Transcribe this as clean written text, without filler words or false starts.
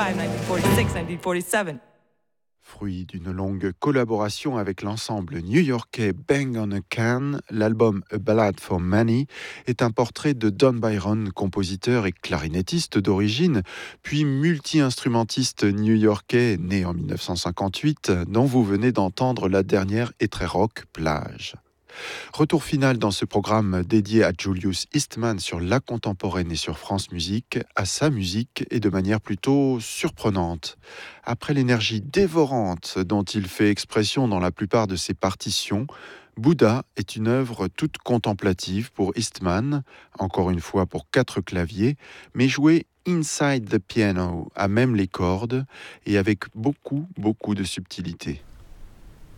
1946, 1947. Fruit d'une longue collaboration avec l'ensemble new-yorkais Bang on a Can, l'album A Ballad for Money est un portrait de Don Byron, compositeur et clarinettiste d'origine, puis multi-instrumentiste new-yorkais né en 1958, dont vous venez d'entendre la dernière et très rock Plage. Retour final dans ce programme dédié à Julius Eastman sur la contemporaine et sur France Musique, à sa musique et de manière plutôt surprenante. Après l'énergie dévorante dont il fait expression dans la plupart de ses partitions, Bouddha est une œuvre toute contemplative pour Eastman, encore une fois pour 4 claviers, mais jouée inside the piano, à même les cordes, et avec beaucoup de subtilité.